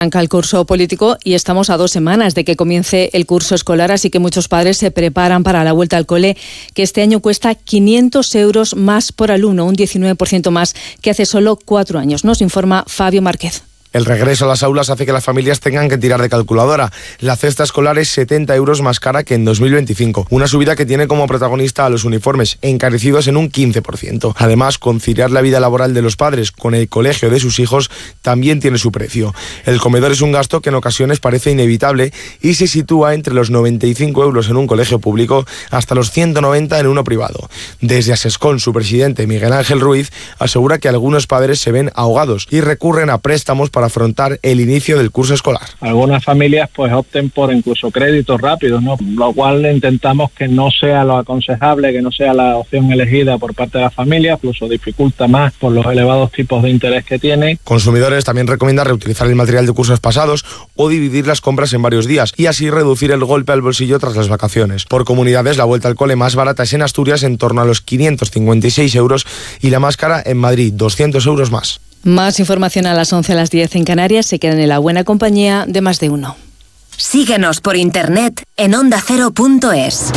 Arranca el curso político y estamos a 2 semanas de que comience el curso escolar, así que muchos padres se preparan para la vuelta al cole, que este año cuesta 500 euros más por alumno, un 19% más que hace solo 4 años. Nos informa Fabio Márquez. El regreso a las aulas hace que las familias tengan que tirar de calculadora. La cesta escolar es 70 euros más cara que en 2025. Una subida que tiene como protagonista a los uniformes, encarecidos en un 15%. Además, conciliar la vida laboral de los padres con el colegio de sus hijos también tiene su precio. El comedor es un gasto que en ocasiones parece inevitable y se sitúa entre los 95 euros en un colegio público hasta los 190 en uno privado. Desde Asescon, su presidente Miguel Ángel Ruiz asegura que algunos padres se ven ahogados y recurren a préstamos para afrontar el inicio del curso escolar. Algunas familias pues opten por incluso créditos rápidos, ¿no? Lo cual intentamos que no sea lo aconsejable, que no sea la opción elegida por parte de las familias, incluso dificulta más por los elevados tipos de interés que tiene. Consumidores también recomiendan reutilizar el material de cursos pasados o dividir las compras en varios días y así reducir el golpe al bolsillo tras las vacaciones. Por comunidades, la vuelta al cole más barata es en Asturias, en torno a los 556 euros, y la más cara en Madrid, 200 euros más. Más información a las 11, a las 10 en Canarias. Se quedan en la buena compañía de Más de Uno. Síguenos por internet en ondacero.es.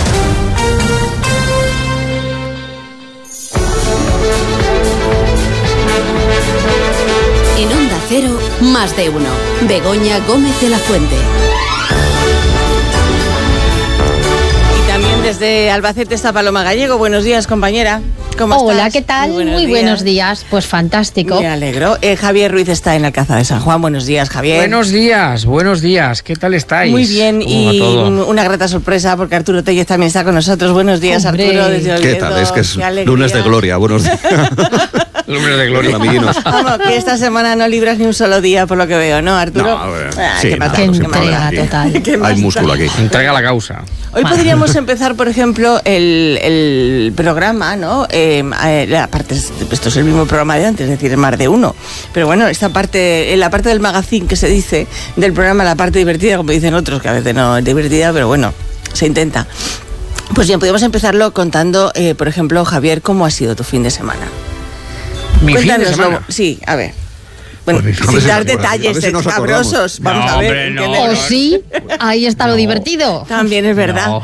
En Onda Cero, Más de Uno. Begoña Gómez de la Fuente. Desde Albacete está Paloma Gallego. Buenos días, compañera. ¿Cómo estás? Hola, ¿qué tal? Muy buenos días. Pues fantástico. Me alegro. Javier Ruiz está en Alcázar de San Juan. Buenos días, Javier. Buenos días. ¿Qué tal estáis? Muy bien, y una grata sorpresa porque Arturo Tellez también está con nosotros. Buenos días, ¡hombre! Arturo, desde Oviedo. ¿Qué tal? Es que es lunes de gloria. Buenos días. Lunes de gloria. Vamos, que esta semana no libras ni un solo día, por lo que veo, ¿no, Arturo? No, sí, qué pasa, qué entrega total. Hay músculo aquí. Entrega la causa. Hoy podríamos empezar, por ejemplo, el programa, ¿no? Aparte, esto es el mismo programa de antes, es decir, es Más de Uno. Pero bueno, esta parte, la parte del magazine que se dice del programa, la parte divertida, como dicen otros, que a veces no es divertida, pero bueno, se intenta. Pues bien, podríamos empezarlo contando, por ejemplo, Javier, ¿cómo ha sido tu fin de semana? ¿Mi fin de semana? Sí, a ver. Bueno, pues, sin dar detalles sabrosos. Vamos a ver. O sí, ahí está lo divertido. También es verdad.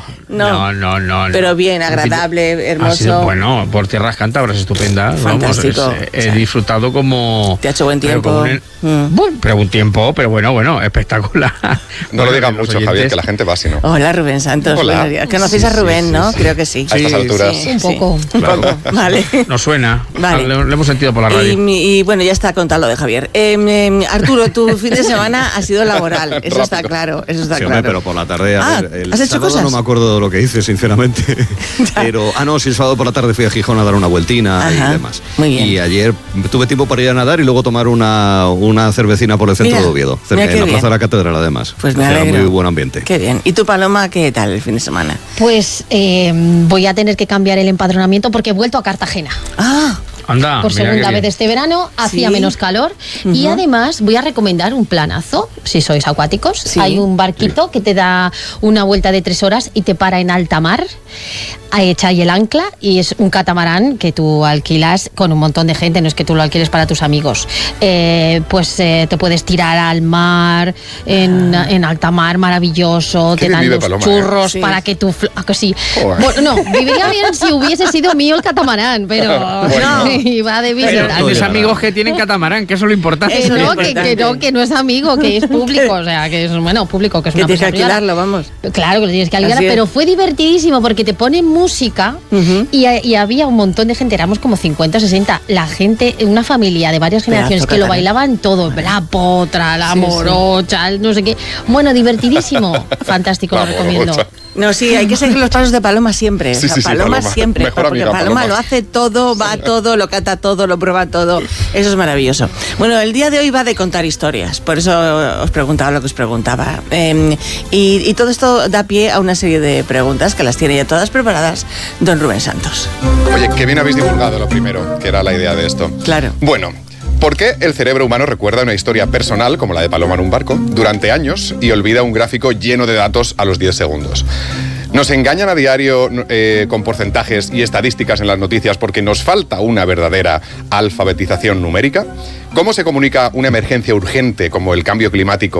No. Pero bien, agradable, hermoso. Ha sido, bueno, por tierras cántabras, estupenda. Fantástico. Vamos, he disfrutado como... ¿Te ha hecho buen tiempo? Pero un tiempo, pero bueno, espectacular. No lo digan mucho, Javier, que la gente va así, ¿no? Hola, Rubén Santos. Hola. ¿Conocéis a Rubén, no? Creo que sí. A estas alturas. Sí, un poco. Un poco, vale. Nos suena. Vale. Lo hemos sentido por la radio. Y bueno, ya está contado lo de Javier. Arturo, tu fin de semana ha sido laboral. Eso está claro. Eso está claro. Pero por la tarde, el ¿has hecho sábado cosas? no me acuerdo de lo que hice, sinceramente. Pero, el sábado por la tarde fui a Gijón a dar una vueltina. Ajá, y demás. Muy bien. Y ayer tuve tiempo para ir a nadar y luego tomar una cervecina por el centro de Oviedo, en la plaza de la Catedral, además. Pues me alegro. Muy buen ambiente. Qué bien. ¿Y tú, Paloma, qué tal el fin de semana? Pues voy a tener que cambiar el empadronamiento porque he vuelto a Cartagena. Anda, por segunda vez este verano, hacía menos calor. Y además voy a recomendar un planazo, si sois acuáticos. Sí. Hay un barquito que te da una vuelta de 3 horas y te para en alta mar. Echa ahí el ancla y es un catamarán que tú alquilas con un montón de gente, no es que tú lo alquiles para tus amigos. Te puedes tirar al mar, en alta mar, maravilloso, te dan los churros para que tú... Sí. Bueno, no, viviría bien si hubiese sido mío el catamarán, pero no, iba de visita. Pero tienes amigos que tienen catamarán, que eso es lo importante. Que no es amigo, que es público, o sea, que es, público, que es una tienes persona que alquilarlo, vamos. Claro que lo tienes que alquilar, pero fue divertidísimo porque te ponen música y había un montón de gente, éramos como 50 o 60, la gente, una familia de varias generaciones que lo bailaban todo, la potra, la morocha, no sé qué. Bueno, divertidísimo, fantástico, lo recomiendo. No, sí, hay que seguir los pasos de Paloma siempre. Sí, Paloma siempre. Mejor porque Paloma lo hace todo, va a todo, lo cata todo, lo prueba todo. Eso es maravilloso. Bueno, el día de hoy va de contar historias. Por eso os preguntaba lo que os preguntaba. Y todo esto da pie a una serie de preguntas que las tiene ya todas preparadas don Rubén Santos. Oye, qué bien habéis divulgado lo primero, que era la idea de esto. Claro. Bueno, ¿por qué el cerebro humano recuerda una historia personal, como la de Paloma en un barco, durante años y olvida un gráfico lleno de datos a los 10 segundos? Nos engañan a diario con porcentajes y estadísticas en las noticias porque nos falta una verdadera alfabetización numérica. ¿Cómo se comunica una emergencia urgente como el cambio climático